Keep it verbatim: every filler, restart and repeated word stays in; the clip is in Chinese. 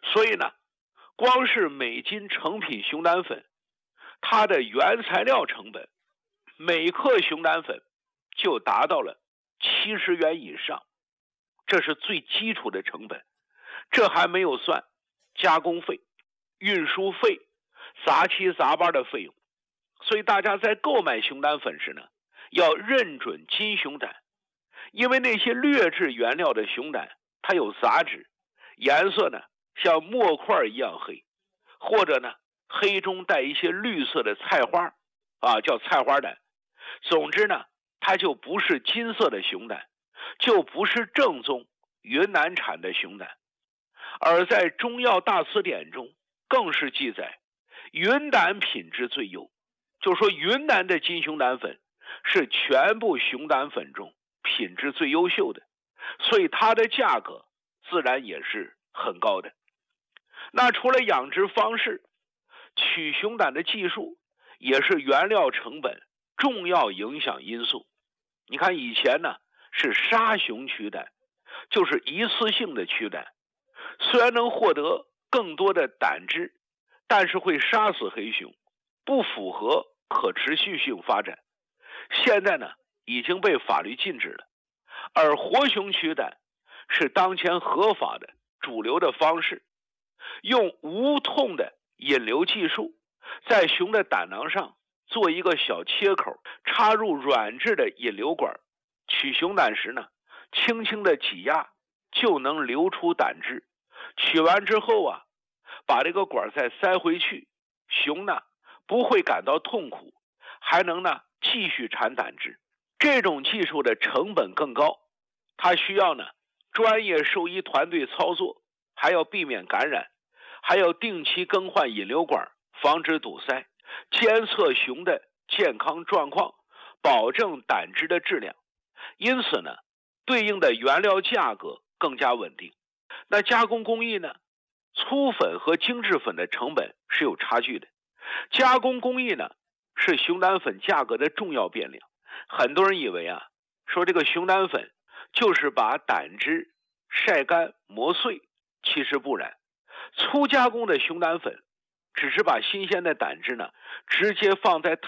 所以呢，光是每斤成品熊胆粉，它的原材料成本每克熊胆粉就达到了七十元以上，这是最基础的成本，这还没有算加工费、运输费、杂七杂八的费用。所以大家在购买熊胆粉时呢，要认准金熊胆，因为那些劣质原料的熊胆它有杂质，颜色呢像墨块一样黑，或者呢黑中带一些绿色的菜花啊，叫菜花胆。总之呢，它就不是金色的熊胆，就不是正宗云南产的熊胆。而在中药大辞典中更是记载，云胆品质最优，就说云南的金熊胆粉是全部熊胆粉中品质最优秀的，所以它的价格自然也是很高的。那除了养殖方式，取熊胆的技术也是原料成本重要影响因素。你看以前呢是杀熊取胆，就是一次性的取胆，虽然能获得更多的胆汁，但是会杀死黑熊，不符合可持续性发展。现在呢已经被法律禁止了，而活熊取胆是当前合法的主流的方式，用无痛的引流技术，在熊的胆囊上做一个小切口，插入软质的引流管，取熊胆时呢，轻轻的挤压就能流出胆汁。取完之后啊，把这个管再塞回去，熊呢不会感到痛苦，还能呢继续产胆汁。这种技术的成本更高，它需要呢专业兽医团队操作，还要避免感染，还要定期更换引流管，防止堵塞，监测熊的健康状况，保证胆汁的质量。因此呢，对应的原料价格更加稳定。那加工工艺呢，粗粉和精制粉的成本是有差距的。加工工艺呢，是熊胆粉价格的重要变量。很多人以为啊，说这个熊胆粉就是把胆汁晒干磨碎，其实不然。粗加工的熊胆粉只是把新鲜的胆汁呢直接放在